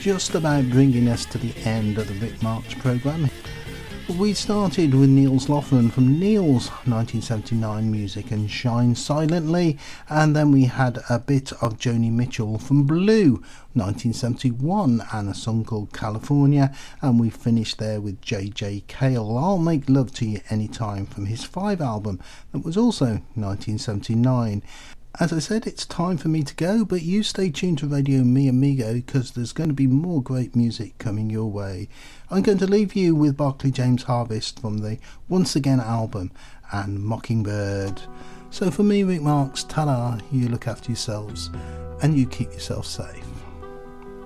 just about bringing us to the end of the Rick Marks programme. We started with Nils Lofgren from Nils 1979 music and Shine Silently, and then we had a bit of Joni Mitchell from Blue 1971 and a song called California, and we finished there with J.J. Cale, I'll Make Love to You Anytime, from his 5 album that was also 1979. As I said, it's time for me to go, but you stay tuned to Radio Mi Amigo because there's going to be more great music coming your way. I'm going to leave you with Barclay James Harvest from the Once Again album and Mockingbird. So for me, Rick Marks, ta-da, you look after yourselves and you keep yourself safe.